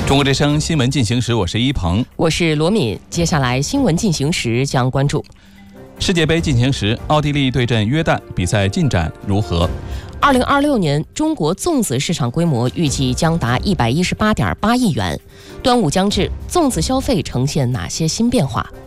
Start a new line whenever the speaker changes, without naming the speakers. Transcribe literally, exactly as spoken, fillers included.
中国之声新闻进行时，我是一鹏，
我是罗敏。接下来新闻进行时将关注
世界杯进行时，奥地利对阵约旦，比赛进展如何？
二零二六年中国粽子市场规模预计将达一百一十八点八亿元。端午将至，粽子消费呈现哪些新变化？